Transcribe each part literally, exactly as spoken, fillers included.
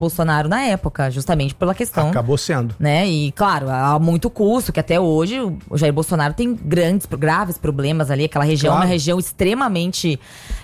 Bolsonaro na época, justamente pela questão... Acabou sendo. Né? E, claro, há muito custo, que até hoje o Jair Bolsonaro tem grandes, graves problemas ali. Aquela região claro. É uma região extremamente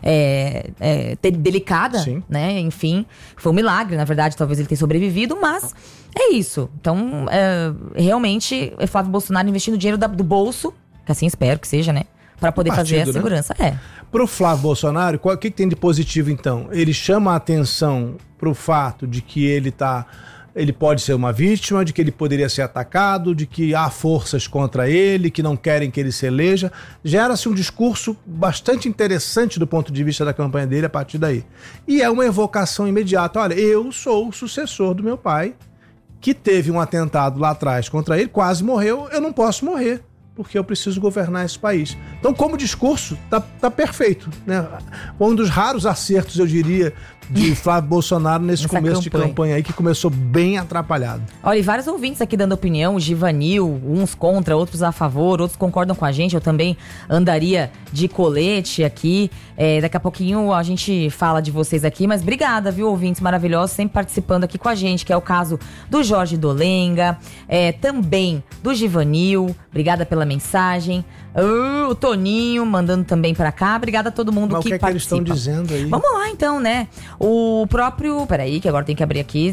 é, é, delicada, Sim. né? Enfim, foi um milagre, na verdade, talvez ele tenha sobrevivido, mas é isso. Então, é, realmente, é Flávio Bolsonaro investindo dinheiro da, do bolso, que assim espero que seja, né? Para poder partido, fazer a segurança. Né? É. Pro Flávio Bolsonaro, o que, que tem de positivo, então? Ele chama a atenção pro fato de que ele tá, ele pode ser uma vítima, de que ele poderia ser atacado, de que há forças contra ele, que não querem que ele se eleja. Gera-se um discurso bastante interessante do ponto de vista da campanha dele a partir daí. E é uma evocação imediata. Olha, eu sou o sucessor do meu pai, que teve um atentado lá atrás contra ele, quase morreu, eu não posso morrer, porque eu preciso governar esse país. Então, como discurso, tá, tá perfeito, né? Um dos raros acertos, eu diria, de Flávio Bolsonaro nesse Essa começo campanha. de campanha aí, que começou bem atrapalhado. Olha, e vários ouvintes aqui dando opinião, o Givanil, uns contra, outros a favor, outros concordam com a gente. Eu também andaria de colete aqui. É, daqui a pouquinho a gente fala de vocês aqui, mas obrigada, viu, ouvintes maravilhosos, sempre participando aqui com a gente, que é o caso do Jorge Dolenga, é, também do Givanil. Obrigada pela mensagem. Uh, o Toninho mandando também pra cá. Obrigada a todo mundo Mas que, que é participa. Que eles estão dizendo aí? Vamos lá então, né? O próprio... Peraí, que agora tem que abrir aqui.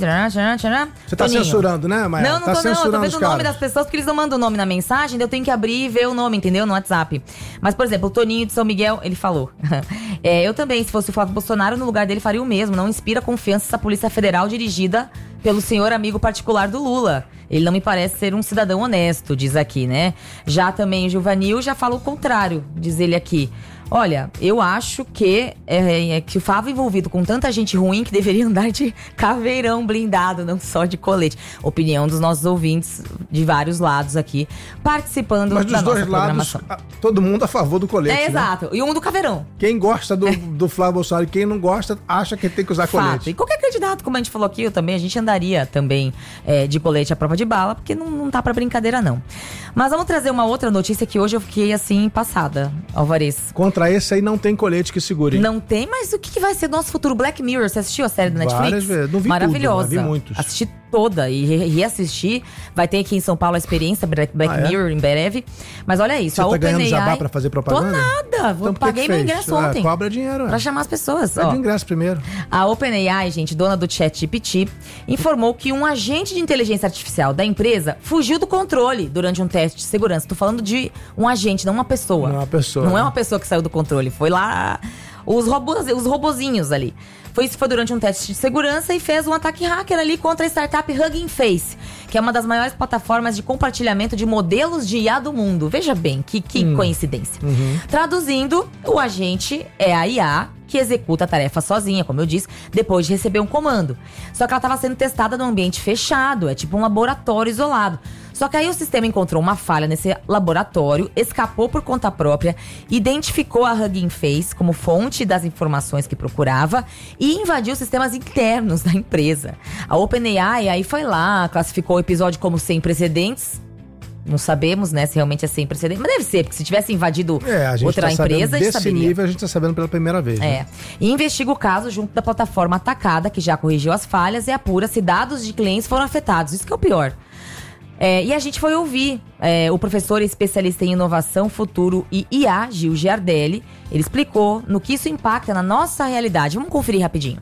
Você tá Toninho. censurando, né, Maia? Não, não tá tô não. Eu tô vendo o nome caras. das pessoas, porque eles não mandam o nome na mensagem, daí eu tenho que abrir e ver o nome, entendeu? No WhatsApp. Mas, por exemplo, o Toninho de São Miguel, ele falou. é, eu também, se fosse o Flávio Bolsonaro, no lugar dele faria o mesmo. Não inspira confiança essa Polícia Federal dirigida pelo senhor amigo particular do Lula. Ele não me parece ser um cidadão honesto, diz aqui, né? Já também o Givanil já fala o contrário, diz ele aqui. Olha, eu acho que, é, é, que o Flávio envolvido com tanta gente ruim que deveria andar de caveirão blindado, não só de colete. Opinião dos nossos ouvintes de vários lados aqui, participando Mas da dos nossa dois lados, programação. Todo mundo a favor do colete, É, né? exato. E um do caveirão. Quem gosta do, do Flávio Bolsonaro e quem não gosta, acha que tem que usar Fato. colete. E qualquer candidato, como a gente falou aqui, eu também, a gente andaria também é, de colete à prova de bala, porque não, não tá pra brincadeira, não. Mas vamos trazer uma outra notícia que hoje eu fiquei, assim, passada, Alvarez. Contra esse aí não tem colete que segure. Não tem, mas o que, que vai ser nosso futuro? Black Mirror, você assistiu a série da Netflix? Várias vezes. Não vi Maravilhosa. tudo, vi muitos. Assisti toda e re reassistir. Vai ter aqui em São Paulo a experiência Black ah, é? Mirror em breve. Mas olha isso, você a tá OpenAI... ganhando jabá pra fazer propaganda? Tô nada, vou, então, paguei meu ingresso ontem. Ah, cobra dinheiro. Pra chamar as pessoas. Pede o ingresso primeiro. A OpenAI, gente, dona do ChatGPT, informou que um agente de inteligência artificial da empresa fugiu do controle durante um teste de segurança. Tô falando de um agente, não uma pessoa. Não é uma pessoa. Não né? é uma pessoa que saiu do controle, foi lá os, robôs, os robozinhos ali. Foi isso, foi durante um teste de segurança e fez um ataque hacker ali contra a startup Hugging Face, que é uma das maiores plataformas de compartilhamento de modelos de I A do mundo. Veja bem, que, que hum. coincidência. Uhum. Traduzindo, o agente é a I A que executa a tarefa sozinha, como eu disse, depois de receber um comando. Só que ela estava sendo testada num ambiente fechado, é tipo um laboratório isolado. Só que aí o sistema encontrou uma falha nesse laboratório, escapou por conta própria, identificou a Hugging Face como fonte das informações que procurava e invadiu sistemas internos da empresa. A OpenAI aí foi lá, classificou o episódio como sem precedentes. Não sabemos, né, se realmente é sem precedentes. Mas deve ser, porque se tivesse invadido é, a gente outra tá empresa, a gente desse saberia. nível a gente tá sabendo pela primeira vez, né? É. E investiga o caso junto da plataforma atacada, que já corrigiu as falhas, e apura se dados de clientes foram afetados. Isso que é o pior. É, e a gente foi ouvir é, o professor especialista em inovação, futuro e I A, Gil Giardelli. Ele explicou no que isso impacta na nossa realidade. Vamos conferir rapidinho.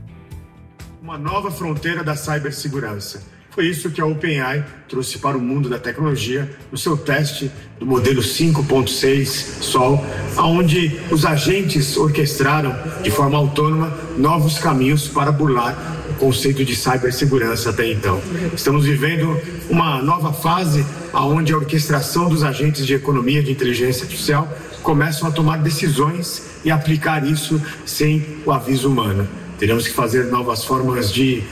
Uma nova fronteira da cibersegurança. Foi isso que a OpenAI trouxe para o mundo da tecnologia no seu teste do modelo cinco ponto seis Sol, onde os agentes orquestraram de forma autônoma novos caminhos para burlar o conceito de cibersegurança até então. Estamos vivendo uma nova fase onde a orquestração dos agentes de economia de inteligência artificial começam a tomar decisões e aplicar isso sem o aviso humano. Teremos que fazer novas formas de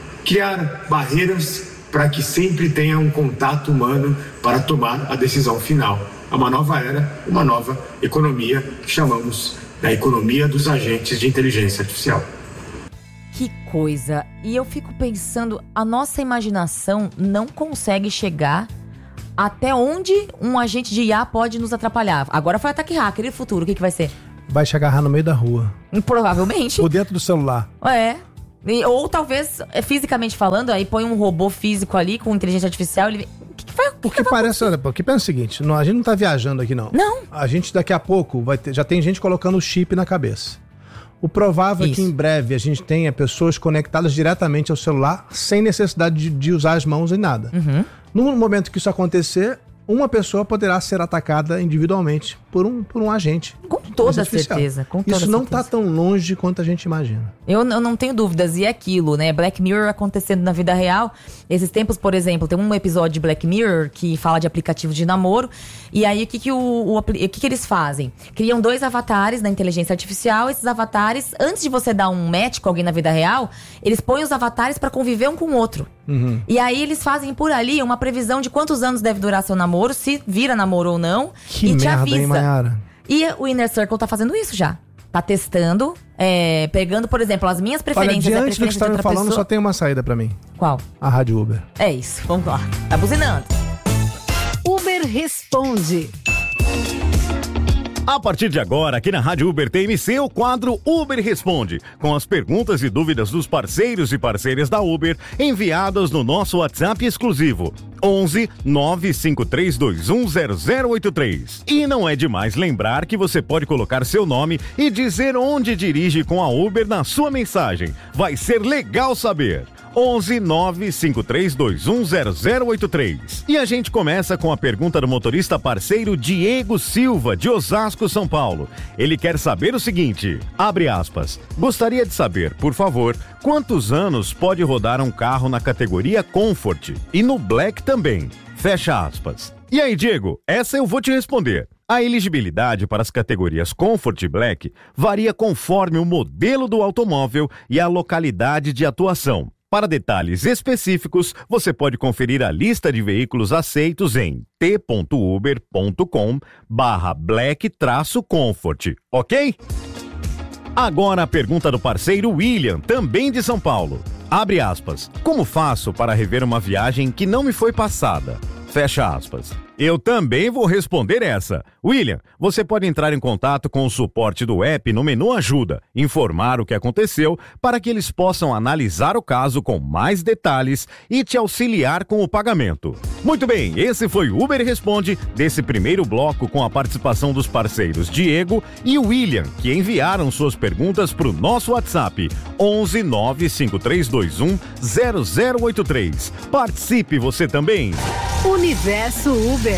criar barreiras para que sempre tenha um contato humano para tomar a decisão final. É uma nova era, uma nova economia que chamamos da economia dos agentes de inteligência artificial. Que coisa! E eu fico pensando, a nossa imaginação não consegue chegar até onde um agente de I A pode nos atrapalhar. Agora foi ataque hacker, e o futuro, o que, que vai ser? Vai te agarrar no meio da rua. Provavelmente. Ou dentro do celular. É. E, ou talvez, fisicamente falando, aí põe um robô físico ali com inteligência artificial, ele... Que que vai, que porque que parece, olha, porque pensa o seguinte, não, a gente não tá viajando aqui não. Não. A gente daqui a pouco vai ter, já tem gente colocando o chip na cabeça. O provável Isso. é que em breve a gente tenha pessoas conectadas diretamente ao celular sem necessidade de, de usar as mãos em nada. Uhum. No momento que isso acontecer, uma pessoa poderá ser atacada individualmente por um, por um agente. Com toda certeza. Com toda isso não está certeza. tão longe quanto a gente imagina. Eu, eu não tenho dúvidas. E é aquilo, né? Black Mirror acontecendo na vida real. Esses tempos, por exemplo, tem um episódio de Black Mirror que fala de aplicativo de namoro. E aí, o que, que, o, o, o que, que eles fazem? Criam dois avatares da inteligência artificial. Esses avatares, antes de você dar um match com alguém na vida real, eles põem os avatares para conviver um com o outro. Uhum. E aí, eles fazem por ali uma previsão de quantos anos deve durar seu namoro, se vira namoro ou não. Que e merda, te avisa. Hein, Mayara? E o Inner Circle tá fazendo isso já. Tá testando, é, pegando, por exemplo, as minhas preferências. Olha, a diante do que você tá me falando, pessoa. Só tem uma saída pra mim. Qual? A Rádio Uber. É isso, vamos lá. Tá buzinando. Uber Responde. A partir de agora, aqui na Rádio Uber T M C, o quadro Uber Responde, com as perguntas e dúvidas dos parceiros e parceiras da Uber, enviadas no nosso WhatsApp exclusivo, onze nove cinco três dois um zero zero oito três. E não é demais lembrar que você pode colocar seu nome e dizer onde dirige com a Uber na sua mensagem. Vai ser legal saber. onze nove cinco três dois um zero zero oito três. E a gente começa com a pergunta do motorista parceiro Diego Silva, de Osasco, São Paulo. Ele quer saber o seguinte, abre aspas, gostaria de saber, por favor, quantos anos pode rodar um carro na categoria Comfort e no Black também, fecha aspas. E aí, Diego, essa eu vou te responder. A elegibilidade para as categorias Comfort e Black varia conforme o modelo do automóvel e a localidade de atuação. Para detalhes específicos, você pode conferir a lista de veículos aceitos em t ponto uber ponto com barra black traço comfort, ok? Agora a pergunta do parceiro William, também de São Paulo. Abre aspas. Como faço para rever uma viagem que não me foi passada? Fecha aspas. Eu também vou responder essa. William, você pode entrar em contato com o suporte do app no menu Ajuda, informar o que aconteceu para que eles possam analisar o caso com mais detalhes e te auxiliar com o pagamento. Muito bem, esse foi o Uber Responde desse primeiro bloco com a participação dos parceiros Diego e William, que enviaram suas perguntas para o nosso WhatsApp onze nove cinco três dois um zero zero oito três. Participe você também. Universo Uber.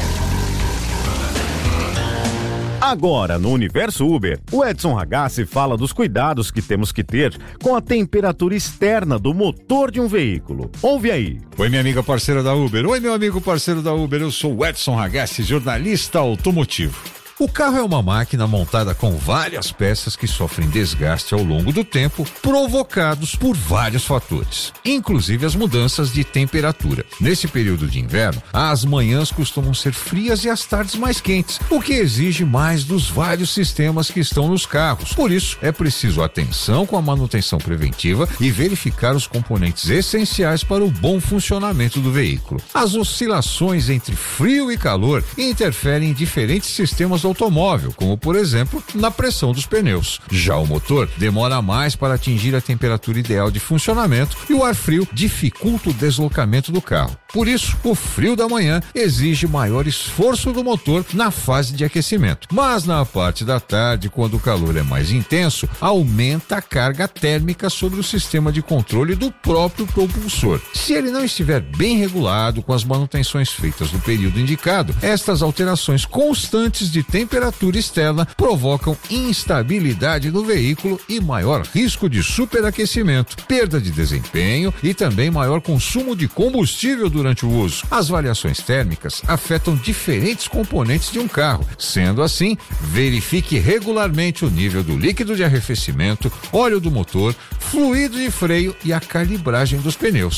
Agora, no Universo Uber, o Edson Ragazzi fala dos cuidados que temos que ter com a temperatura externa do motor de um veículo. Ouve aí. Oi, minha amiga parceira da Uber. Oi, meu amigo parceiro da Uber. Eu sou o Edson Ragazzi, jornalista automotivo. O carro é uma máquina montada com várias peças que sofrem desgaste ao longo do tempo, provocados por vários fatores, inclusive as mudanças de temperatura. Nesse período de inverno, as manhãs costumam ser frias e as tardes mais quentes, o que exige mais dos vários sistemas que estão nos carros. Por isso, é preciso atenção com a manutenção preventiva e verificar os componentes essenciais para o bom funcionamento do veículo. As oscilações entre frio e calor interferem em diferentes sistemas do automóvel, como por exemplo na pressão dos pneus. Já o motor demora mais para atingir a temperatura ideal de funcionamento e o ar frio dificulta o deslocamento do carro. Por isso, o frio da manhã exige maior esforço do motor na fase de aquecimento. Mas na parte da tarde, quando o calor é mais intenso, aumenta a carga térmica sobre o sistema de controle do próprio propulsor. Se ele não estiver bem regulado com as manutenções feitas no período indicado, estas alterações constantes de temperatura externa provocam instabilidade do veículo e maior risco de superaquecimento, perda de desempenho e também maior consumo de combustível durante o uso. As variações térmicas afetam diferentes componentes de um carro. Sendo assim, verifique regularmente o nível do líquido de arrefecimento, óleo do motor, fluido de freio e a calibragem dos pneus.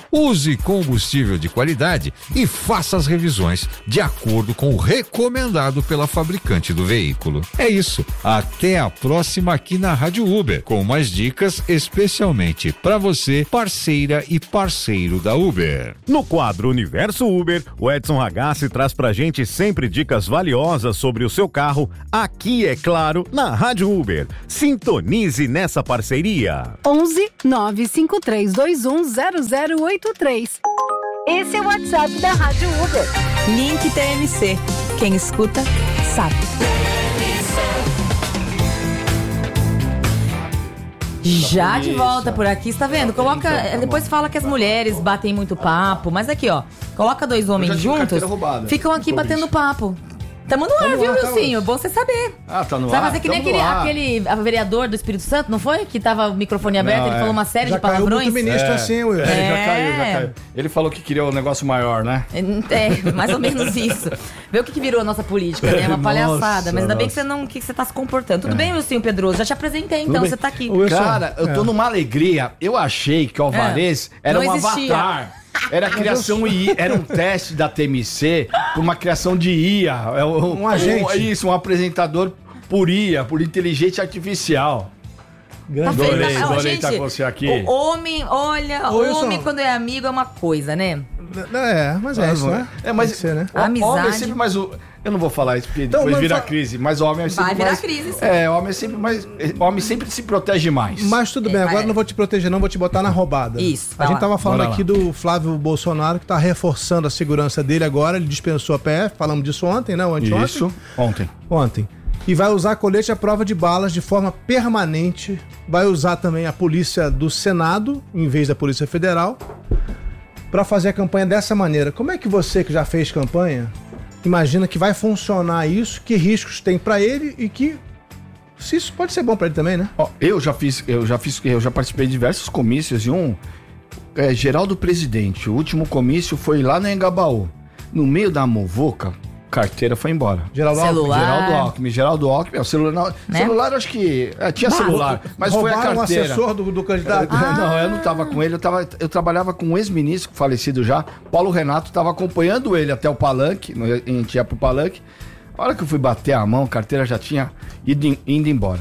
Use combustível de qualidade e faça as revisões de acordo com o recomendado pela fabricante do veículo. É isso. Até a próxima aqui na Rádio Uber, com mais dicas especialmente para você, parceira e parceiro da Uber. No quadro Universo Uber, o Edson Ragazzi traz pra gente sempre dicas valiosas sobre o seu carro, aqui é claro, na Rádio Uber. Sintonize nessa parceria. onze nove cinco três dois um zero zero oito três. Esse é o WhatsApp da Rádio Uber. Link T M C. Quem escuta, sabe. Já de volta por aqui, está vendo? Coloca, depois fala que as mulheres batem muito papo, mas aqui, ó, coloca dois homens juntos, ficam aqui batendo papo. Tamo no ar, viu, Wilcinho? Bom você saber. Ah, tá no ar. Vai fazer que nem aquele, aquele vereador do Espírito Santo, não foi? Que tava o microfone aberto, não, ele é. falou uma série já de palavrões. Caiu muito ministro é. assim, Will. É, é. Já caiu, já caiu. Ele falou que queria um negócio maior, né? É, mais ou menos isso. Vê o que, que virou a nossa política, né? Uma palhaçada. Nossa, mas ainda bem que você não que você tá se comportando. Tudo é. bem, Wilcinho Pedroso? Já te apresentei, então, você tá aqui. Wilson, cara, eu tô é. numa alegria. Eu achei que o Alvarez é. era não um existia. avatar. Era a criação I A, era um teste da T M C por uma criação de I A. Um, um agente. Um, isso, um apresentador por I A, por inteligência artificial. Tá adorei, tá, adorei estar com você aqui. O homem, olha, o homem quando é amigo é uma coisa, né? É, mas é isso, né? É, mas ser, né? O amizade. Homem é sempre mais o... Eu não vou falar isso porque então, depois vira crise, mas o homem é sempre vai virar mais... crise, sim. É, o homem é sempre mais... O homem sempre se protege mais. Mas tudo bem, é, agora é. não vou te proteger não, vou te botar na roubada. Isso. A gente lá. tava falando Bora aqui lá. do Flávio Bolsonaro, que tá reforçando a segurança dele agora, ele dispensou a P F, falamos disso ontem, né? Anteontem? Isso, ontem. Ontem. E vai usar colete à prova de balas de forma permanente, vai usar também a polícia do Senado, em vez da Polícia Federal, para fazer a campanha dessa maneira. Como é que você, que já fez campanha, imagina que vai funcionar isso, que riscos tem para ele e que se isso pode ser bom para ele também, né? Ó, eu já fiz, eu já fiz, eu já participei de diversos comícios e um é, Geraldo Presidente. O último comício foi lá no Engabaú. No meio da muvuca, carteira foi embora. Geraldo Alckmin. Geraldo Alckmin. Geraldo Alckmin. O celular, né? celular acho que... É, tinha bah, celular, mas foi a carteira. Um assessor do, do candidato? Ah. Não, eu não estava com ele. Eu, tava, eu trabalhava com um ex-ministro, falecido já. Paulo Renato estava acompanhando ele até o palanque. A gente ia pro palanque. A hora que eu fui bater a mão, a carteira já tinha ido, ido embora.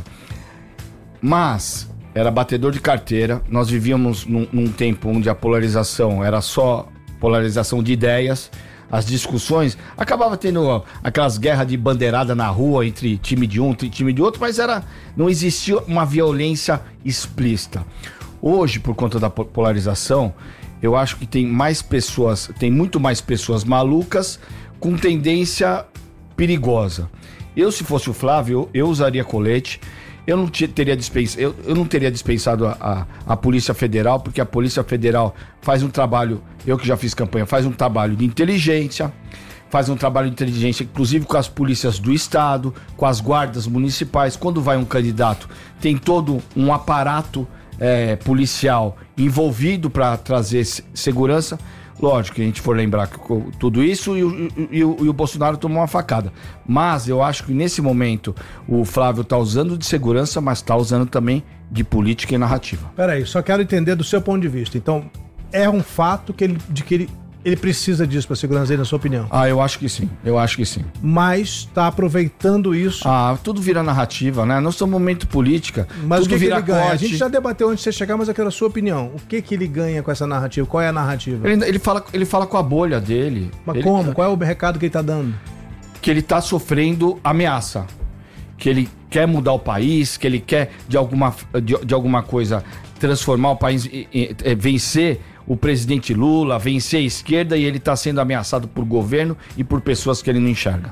Mas... era batedor de carteira. Nós vivíamos num, num tempo onde a polarização era só polarização de ideias. As discussões, acabava tendo aquelas guerras de bandeirada na rua entre time de um e time de outro, mas era, não existia uma violência explícita. Hoje, por conta da polarização, eu acho que tem mais pessoas, tem muito mais pessoas malucas com tendência perigosa. Eu, se fosse o Flávio, eu, eu usaria colete. Eu não teria dispensado, eu, eu não teria dispensado a, a, a Polícia Federal, porque a Polícia Federal faz um trabalho, eu que já fiz campanha, faz um trabalho de inteligência, faz um trabalho de inteligência, inclusive com as polícias do Estado, com as guardas municipais. Quando vai um candidato, tem todo um aparato é, policial envolvido para trazer segurança. Lógico que a gente for lembrar que tudo isso e o, e, o, e o Bolsonaro tomou uma facada. Mas eu acho que nesse momento o Flávio está usando de segurança, mas está usando também de política e narrativa. Peraí, só quero entender do seu ponto de vista. Então, é um fato que ele, de que ele, ele precisa disso para segurança dele, na sua opinião? Ah, eu acho que sim. Eu acho que sim. Mas está aproveitando isso... Ah, tudo vira narrativa, né? Nós estamos no momento política. Mas tudo o que, vira que ele ganha? corte. A gente já debateu antes de você chegar, mas eu quero a sua opinião. O que, que ele ganha com essa narrativa? Qual é a narrativa? Ele, ele, fala, ele fala com a bolha dele. Mas ele, como? Qual é o recado que ele está dando? Que ele está sofrendo ameaça. Que ele quer mudar o país, que ele quer, de alguma, de, de alguma coisa, transformar o país, e, e, e, vencer o presidente Lula, vencer a esquerda, e ele está sendo ameaçado por governo e por pessoas que ele não enxerga.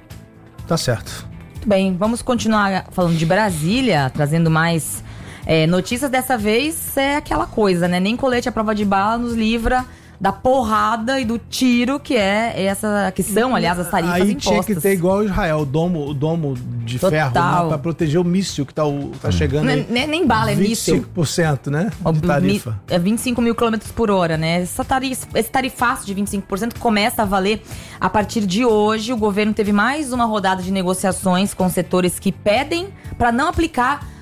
Tá certo. Muito bem, vamos continuar falando de Brasília, trazendo mais é, notícias. Dessa vez é aquela coisa, né? Nem colete à prova de bala nos livra da porrada e do tiro que é essa, que são, aliás, as tarifas aí impostas. Aí tinha que ter igual o Israel, o domo, o domo de Total. ferro, né, pra proteger o míssil que tá, o, tá chegando aí. Nem, nem bala, é míssil. vinte e cinco por cento, né, de tarifa. É vinte e cinco mil quilômetros por hora, né? Essa tarifa, esse tarifaço de vinte e cinco por cento começa a valer a partir de hoje. O governo teve mais uma rodada de negociações com setores que pedem para não aplicar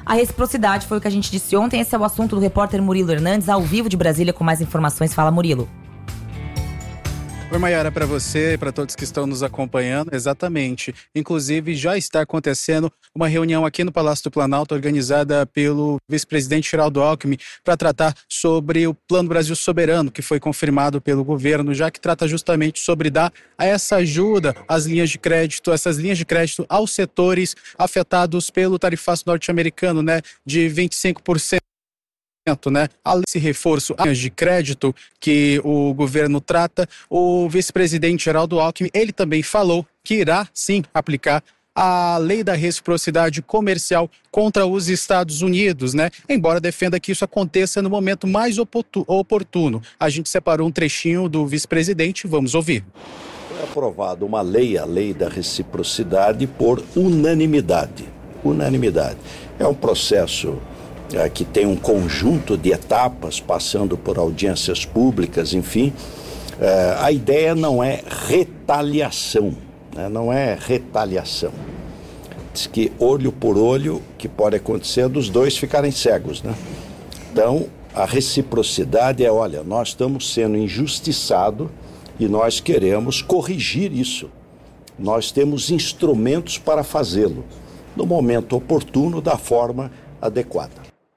a reciprocidade. Foi o que a gente disse ontem. Esse é o assunto do repórter Murilo Hernandes, ao vivo de Brasília, com mais informações. Fala, Murilo. Oi, Mayara, para você e para todos que estão nos acompanhando. Exatamente. Inclusive, já está acontecendo uma reunião aqui no Palácio do Planalto, organizada pelo vice-presidente Geraldo Alckmin, para tratar sobre o Plano Brasil Soberano, que foi confirmado pelo governo, já que trata justamente sobre dar essa ajuda às linhas de crédito, essas linhas de crédito aos setores afetados pelo tarifaço norte-americano, né, de vinte e cinco por cento. Né? Além desse reforço de crédito que o governo trata, o vice-presidente Geraldo Alckmin, ele também falou que irá sim aplicar a lei da reciprocidade comercial contra os Estados Unidos, né? Embora defenda que isso aconteça no momento mais oportuno. A gente separou um trechinho do vice-presidente, vamos ouvir. Foi aprovada uma lei, a lei da reciprocidade, por unanimidade. Unanimidade. É um processo É, que tem um conjunto de etapas, passando por audiências públicas, enfim. É, a ideia não é retaliação, né? Não é retaliação. Diz que olho por olho, que pode acontecer dos dois ficarem cegos, né? Então, a reciprocidade é, olha, nós estamos sendo injustiçados e nós queremos corrigir isso. Nós temos instrumentos para fazê-lo, no momento oportuno, da forma adequada.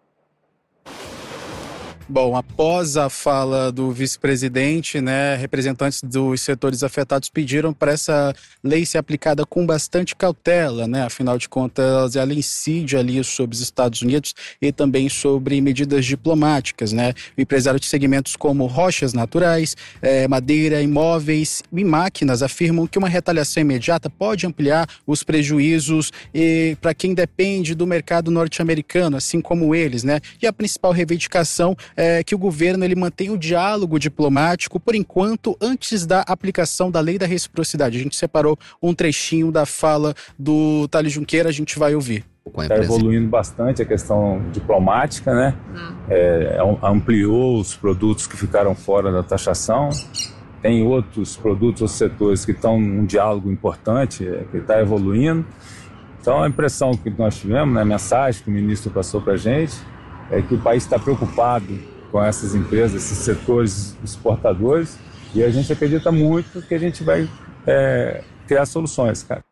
Bom, após a fala do vice-presidente, né, representantes dos setores afetados pediram para essa lei ser aplicada com bastante cautela, né? Afinal de contas, ela incide ali sobre os Estados Unidos e também sobre medidas diplomáticas, né? O empresário de segmentos como rochas naturais, eh, madeira, imóveis e máquinas afirmam que uma retaliação imediata pode ampliar os prejuízos para quem depende do mercado norte-americano, assim como eles, né? E a principal reivindicação é que o governo ele mantém o diálogo diplomático, por enquanto, antes da aplicação da lei da reciprocidade. A gente separou um trechinho da fala do Thales Junqueira, a gente vai ouvir. Está evoluindo bastante a questão diplomática, né? É, ampliou os produtos que ficaram fora da taxação. Tem outros produtos, outros setores que estão num diálogo importante, que está evoluindo. Então, a impressão que nós tivemos, né, a mensagem que o ministro passou para a gente, é que o país está preocupado com essas empresas, esses setores exportadores, e a gente acredita muito que a gente vai é, criar soluções, cara.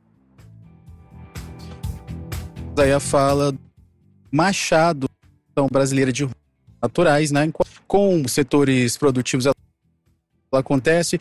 Daí a fala Machado, brasileira de naturais, né? Com setores produtivos ela acontece.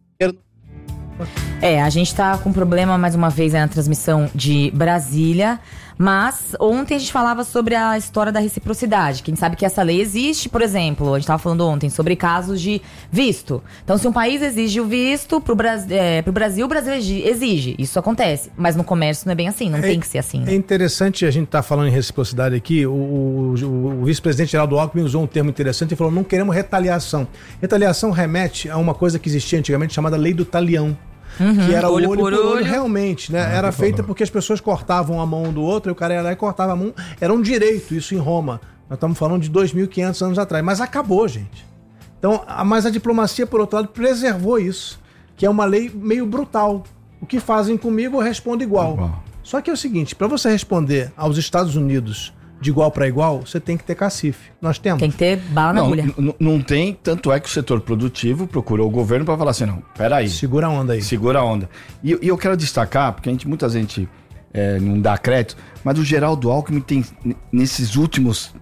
É, a gente tá com problema mais uma vez na transmissão de Brasília, mas ontem a gente falava sobre a história da reciprocidade, que a gente sabe que essa lei existe, por exemplo, a gente tava falando ontem sobre casos de visto. Então, se um país exige o visto pro, Bras- é, pro Brasil, o Brasil exige, isso acontece, mas no comércio não é bem assim, não é, tem que ser assim. Né? É interessante a gente estar tá falando em reciprocidade aqui, o, o, o, o vice-presidente Geraldo Alckmin usou um termo interessante e falou, não queremos retaliação. Retaliação remete a uma coisa que existia antigamente chamada lei do talião. Uhum, que era olho o olho por olho, olho realmente, né? Ah, era feita porque as pessoas cortavam a mão do outro e o cara ia lá e cortava a mão. Era um direito, isso em Roma. Nós estamos falando de dois mil e quinhentos anos atrás. Mas acabou, gente. Então, a, mas a diplomacia, por outro lado, preservou isso. Que é uma lei meio brutal. O que fazem comigo, eu respondo igual. Uhum. Só que é o seguinte, para você responder aos Estados Unidos de igual para igual, você tem que ter cacife. Nós temos. Tem que ter bala na agulha. Não, não tem, tanto é que o setor produtivo procurou o governo para falar assim, não, peraí. Segura a onda aí. Segura a onda. E, e eu quero destacar, porque a gente, muita gente é, não dá crédito, mas o Geraldo Alckmin tem, nesses últimos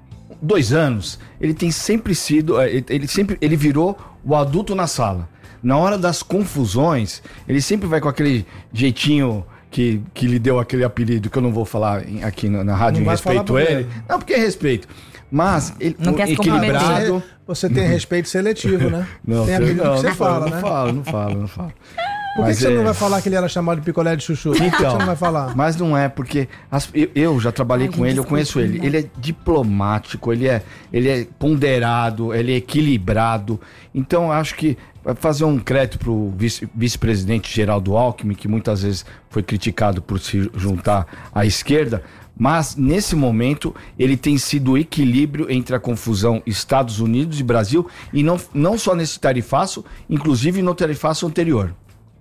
dois anos, ele tem sempre sido, ele, ele sempre, ele virou o adulto na sala. Na hora das confusões, ele sempre vai com aquele jeitinho que, que lhe deu aquele apelido, que eu não vou falar em, aqui na, na rádio, em respeito a ele. Não, porque é respeito. Mas ele não quer equilibrado. Você tem respeito seletivo, né? Não, tem apelido não, que você não fala, falo, né? Não falo, não falo, não falo. Por que, que você é... não vai falar que ele era chamado de picolé de chuchu? Por que, então, que você não vai falar? Mas não é, porque as, eu, eu já trabalhei Ai, com ele, eu conheço ele. Ele é diplomático, ele é, ele é ponderado, ele é equilibrado. Então, eu acho que vai fazer um crédito para o vice, vice-presidente Geraldo Alckmin, que muitas vezes foi criticado por se juntar à esquerda, mas nesse momento ele tem sido o equilíbrio entre a confusão Estados Unidos e Brasil, e não, não só nesse tarifaço, inclusive no tarifaço anterior.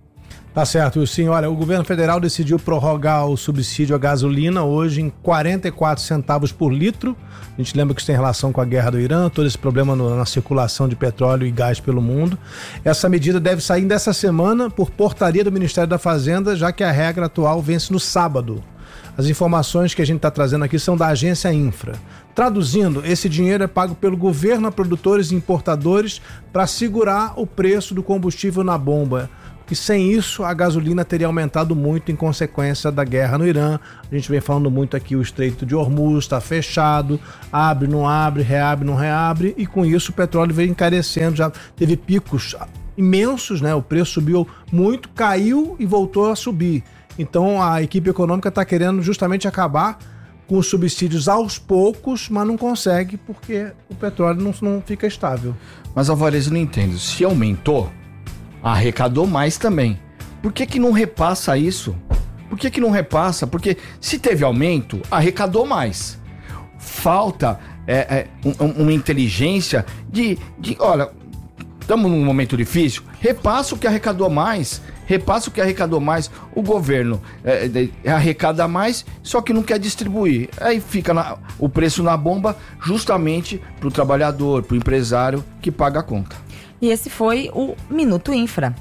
Tá certo, sim. Olha, o governo federal decidiu prorrogar o subsídio à gasolina hoje em quarenta e quatro centavos por litro. A gente lembra que isso tem relação com a guerra do Irã, todo esse problema no, na circulação de petróleo e gás pelo mundo. Essa medida deve sair dessa semana por portaria do Ministério da Fazenda, já que a regra atual vence no sábado. As informações que a gente está trazendo aqui são da agência Infra. Traduzindo, esse dinheiro é pago pelo governo a produtores e importadores para segurar o preço do combustível na bomba. E sem isso, a gasolina teria aumentado muito em consequência da guerra no Irã. A gente vem falando muito aqui, o Estreito de Hormuz está fechado, abre, não abre, reabre, não reabre, e com isso o petróleo veio encarecendo, já teve picos imensos, né? O preço subiu muito, caiu e voltou a subir. Então a equipe econômica está querendo justamente acabar com os subsídios aos poucos, mas não consegue porque o petróleo não, não fica estável. Mas, Alvarez, eu não entendo. Se aumentou, arrecadou mais também. Por que que não repassa isso? Por que que não repassa? Porque se teve aumento, arrecadou mais. Falta é, é, um, uma inteligência de, de... Olha, estamos num momento difícil, repassa o que arrecadou mais. Repassa o que arrecadou mais. O governo é, é, arrecada mais, só que não quer distribuir. Aí fica na, o preço na bomba justamente para o trabalhador, para o empresário que paga a conta. E esse foi o Minuto Infra.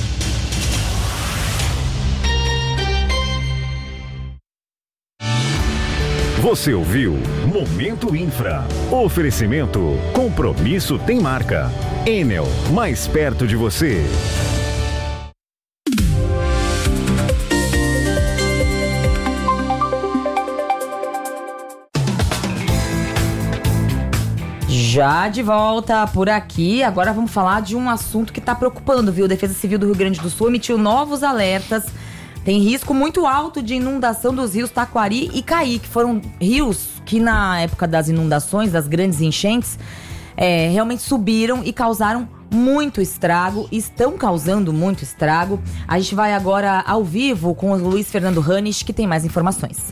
Você ouviu Momento Infra. Oferecimento. Compromisso tem marca. Enel, mais perto de você. Já de volta por aqui, agora vamos falar de um assunto que está preocupando, viu? A Defesa Civil do Rio Grande do Sul emitiu novos alertas. Tem risco muito alto de inundação dos rios Taquari e Caí, que foram rios que na época das inundações, das grandes enchentes, é, realmente subiram e causaram muito estrago, estão causando muito estrago. A gente vai agora ao vivo com o Luiz Fernando Hannes, que tem mais informações.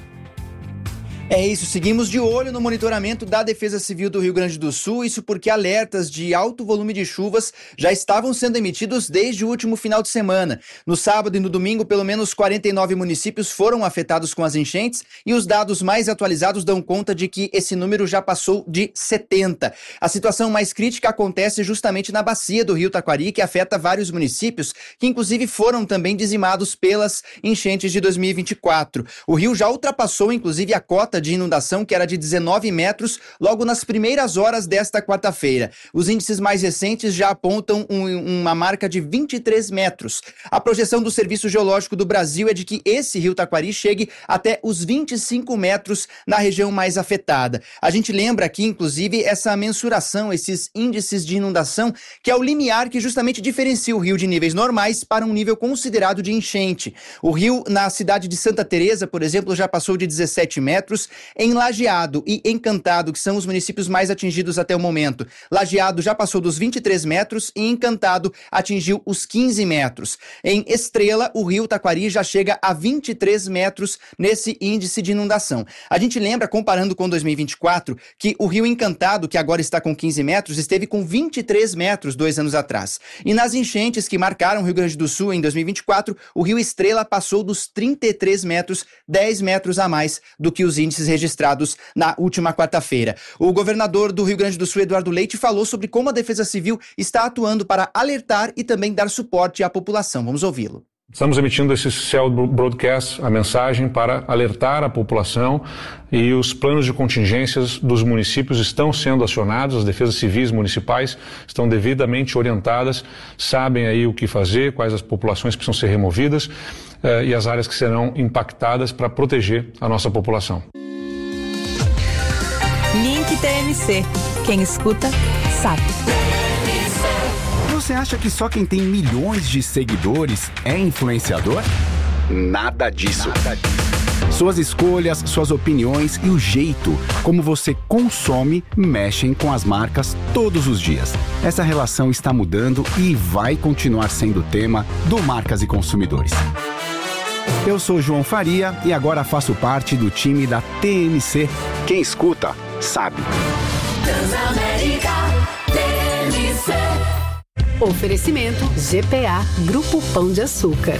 É isso, seguimos de olho no monitoramento da Defesa Civil do Rio Grande do Sul, isso porque alertas de alto volume de chuvas já estavam sendo emitidos desde o último final de semana. No sábado e no domingo, pelo menos quarenta e nove municípios foram afetados com as enchentes e os dados mais atualizados dão conta de que esse número já passou de setenta. A situação mais crítica acontece justamente na bacia do Rio Taquari, que afeta vários municípios, que inclusive foram também dizimados pelas enchentes de dois mil e vinte e quatro. O rio já ultrapassou inclusive a cota de inundação, que era de dezenove metros, logo nas primeiras horas desta quarta-feira. Os índices mais recentes já apontam um, uma marca de vinte e três metros. A projeção do Serviço Geológico do Brasil é de que esse rio Taquari chegue até os vinte e cinco metros na região mais afetada. A gente lembra aqui, inclusive, essa mensuração, esses índices de inundação, que é o limiar que justamente diferencia o rio de níveis normais para um nível considerado de enchente. O rio, na cidade de Santa Teresa, por exemplo, já passou de dezessete metros. Em Lajeado e Encantado, que são os municípios mais atingidos até o momento, Lajeado já passou dos vinte e três metros e Encantado atingiu os quinze metros. Em Estrela, o rio Taquari já chega a vinte e três metros nesse índice de inundação. A gente lembra, comparando com dois mil e vinte e quatro, que o rio Encantado, que agora está com quinze metros, esteve com vinte e três metros dois anos atrás. E nas enchentes que marcaram o Rio Grande do Sul em dois mil e vinte e quatro, o rio Estrela passou dos trinta e três metros, dez metros a mais do que os índices registrados na última quarta-feira. O governador do Rio Grande do Sul, Eduardo Leite, falou sobre como a Defesa Civil está atuando para alertar e também dar suporte à população. Vamos ouvi-lo. Estamos emitindo esse Cell Broadcast, a mensagem para alertar a população, e os planos de contingências dos municípios estão sendo acionados, as defesas civis municipais estão devidamente orientadas, sabem aí o que fazer, quais as populações precisam ser removidas eh, e as áreas que serão impactadas para proteger a nossa população. Link T M C. Quem escuta, sabe. Você acha que só quem tem milhões de seguidores é influenciador? Nada disso. Nada disso. Suas escolhas, suas opiniões e o jeito como você consome mexem com as marcas todos os dias. Essa relação está mudando e vai continuar sendo tema do Marcas e Consumidores. Eu sou João Faria e agora faço parte do time da T M C. Quem escuta, sabe. Transamérica T M C. Oferecimento G P A, Grupo Pão de Açúcar.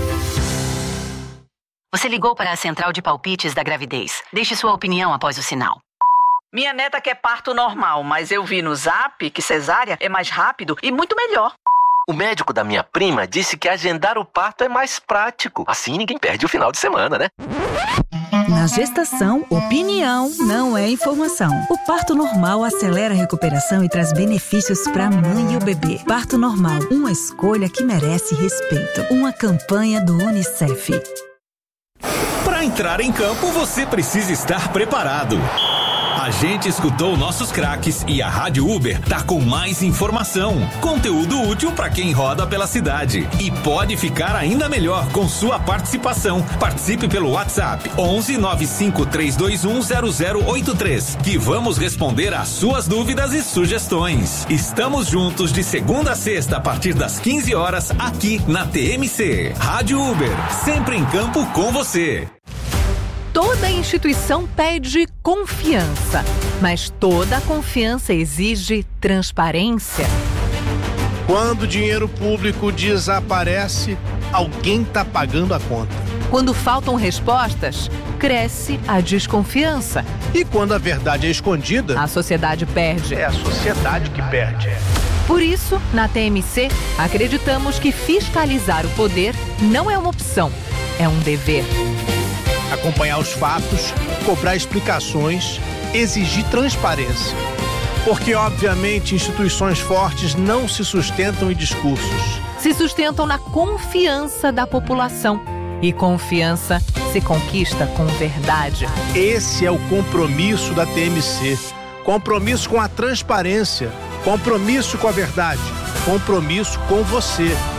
Você ligou para a central de palpites da gravidez. Deixe sua opinião após o sinal. Minha neta quer parto normal, mas eu vi no Zap que cesárea é mais rápido e muito melhor. O médico da minha prima disse que agendar o parto é mais prático. Assim ninguém perde o final de semana, né? Na gestação, opinião não é informação. O parto normal acelera a recuperação e traz benefícios para a mãe e o bebê. Parto normal, uma escolha que merece respeito. Uma campanha do Unicef. Para entrar em campo, você precisa estar preparado. A gente escutou nossos craques e a Rádio Uber tá com mais informação, conteúdo útil para quem roda pela cidade. E pode ficar ainda melhor com sua participação. Participe pelo WhatsApp onze nove cinco três dois um zero zero oito três, que vamos responder às suas dúvidas e sugestões. Estamos juntos de segunda a sexta a partir das quinze horas aqui na T M C. Rádio Uber, sempre em campo com você. Toda instituição pede confiança, mas toda confiança exige transparência. Quando o dinheiro público desaparece, alguém está pagando a conta. Quando faltam respostas, cresce a desconfiança. E quando a verdade é escondida, a sociedade perde. É a sociedade que perde. Por isso, na T M C, acreditamos que fiscalizar o poder não é uma opção, é um dever. Acompanhar os fatos, cobrar explicações, exigir transparência. Porque, obviamente, instituições fortes não se sustentam em discursos. Se sustentam na confiança da população. E confiança se conquista com verdade. Esse é o compromisso da T M C. Compromisso com a transparência. Compromisso com a verdade. Compromisso com você.